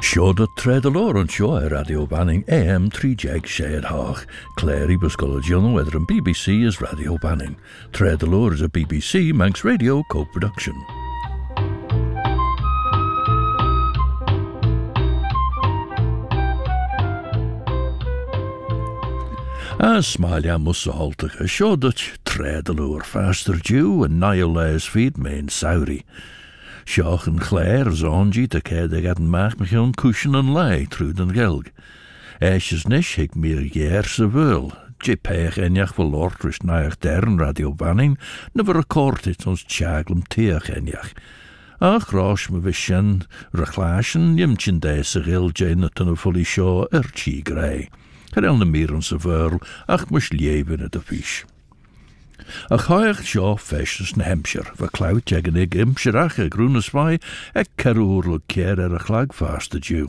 Siod tred lor an seo Radio Banning AM 3 Shade Hach. Clary Buscologiano whether an BBC is Radio Banning. Tred lor is a BBC Manx Radio co-production. As smalia musa haltige seo dat tred lor faster dew and nile les feed main sauri. Seach en Claire zonji te kede gaten maak me geen cushion en lei through den gelg. Eisjes nish hik meer jeerse wul. Je peeg enjach wel lortrust naach dern Radio Banning, never record it ons tjaglem teach enjach. Ach rosh me vishen reclashen jimtjen deze gil jane ten fully show chi grey. Gerel ne meer onze wurl, ach mus leven het de fish. A chaich seo festus na Hampshire, va clout jegan ig imshirach a grúnasvai, ag carúrl keir a chlag fast a dew.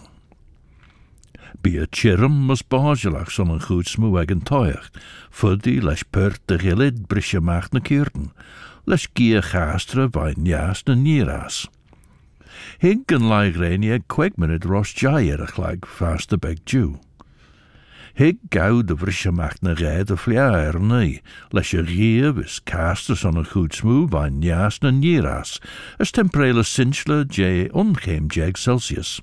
Bí a chirum mus básilach son an goed smú ag an toiach, fuddi leis pert a gilid brisje macht na kierten, leis gia chastra vai njas na níras. Hig an laig reini ag quegminid ros jair a chlag fast a beg dew. Hig gauw de frische macht na red a fliaar nee, les je riev is casters on a goed smoe by njas na nieras, as temperele cinchle j ongeem jeg Celsius.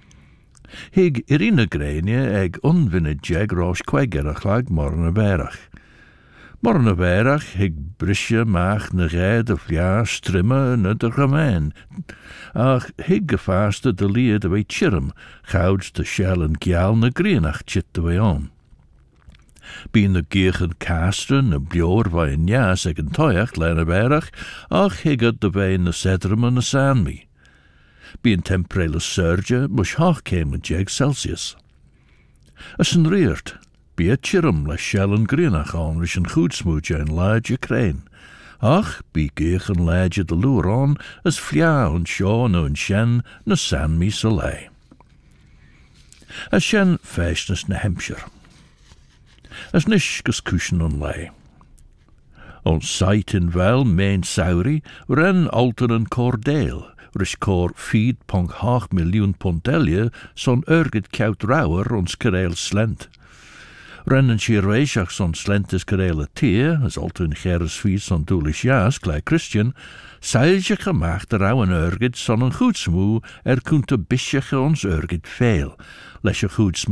Hig irina grenie eg onvinnig jeg roos quegger a chlag morna verach. Morna verach hig brisje macht na red a fliaar strimme na de gemeen, ach hig gefaste de lied away chirum, gouds de shell en gial na greenach chit de way on. Bien de geegen kastren na bjoor vai en jas ag en toiach lena verach, ach higad de way na sedrum en na sanmi. Bien temperele surge, mush hoch came en jeg Celsius. As en reert, be a chirum la shell en greenach on rish en goed smootje en laadje krein. Ach, be geegen laadje de loer on, as flia en shaw no en shen na sanmi soleil. As shen festus na Hampshire. As nish gus cushion on lei. On sight in wel main sauri, ren alter en cordale, rish cor feed pong half miljoen pontelje, son urgit kout rauwer ons kereel slent. Rennen shirweishach son slent is kerele teer, as alter in geres feed son doelish jas, klei Christian, seilje gemaakt de rauwen urgit son een goed smoe, kunt de bisje ons urgit veel, les je goed smoe.